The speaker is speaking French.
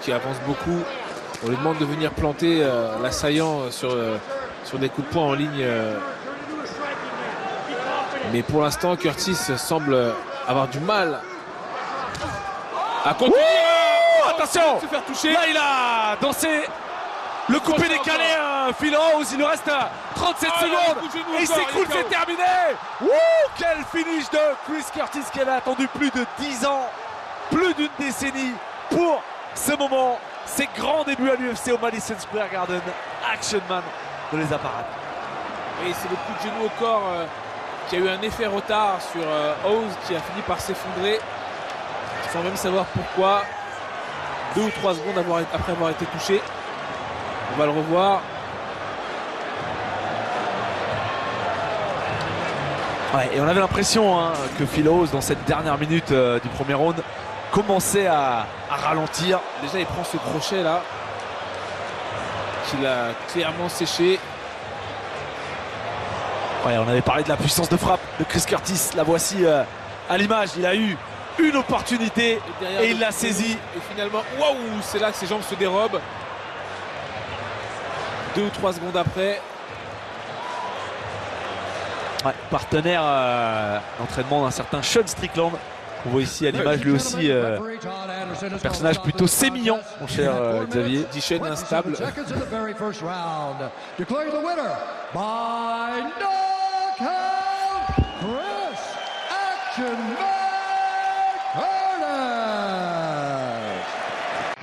qui avance beaucoup. On lui demande de venir planter l'assaillant sur des coups de poing en ligne. Mais pour l'instant, Curtis semble avoir du mal à continuer. Attention, Se faire toucher. là il a dansé le coupé décalé. Phil Hawes, il nous reste 37 secondes et il s'écroule, c'est terminé. Quel finish de Chris Curtis qui avait attendu plus de 10 ans, plus d'une décennie pour ce moment. Ses grands débuts à l'UFC au Madison Square Garden. Action Man de les apparats. Et c'est le coup de genou au corps qui a eu un effet retard sur Hawes qui a fini par s'effondrer sans même savoir pourquoi. 2 ou 3 secondes après avoir été touché. On va le revoir. Ouais, et on avait l'impression que Phil Hawes dans cette dernière minute du premier round commençait à ralentir. Déjà il prend ce crochet là qu'il a clairement séché. Ouais, on avait parlé de la puissance de frappe de Chris Curtis. La voici à l'image. Il a eu une opportunité et il l'a saisie. Et finalement, waouh, c'est là que ses jambes se dérobent. 2 ou 3 secondes après. Ouais, partenaire d'entraînement d'un certain Sean Strickland. On voit ici à l'image lui aussi un personnage plutôt sémillant, mon cher Xavier. Dit Sean instable. Chris Action Man.